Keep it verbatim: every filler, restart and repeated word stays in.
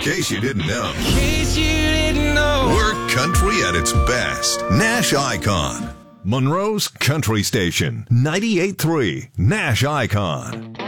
case you didn't know. In case you didn't know. We're country at its best. Nash Icon. Monroe's Country Station. ninety-eight point three Nash Icon.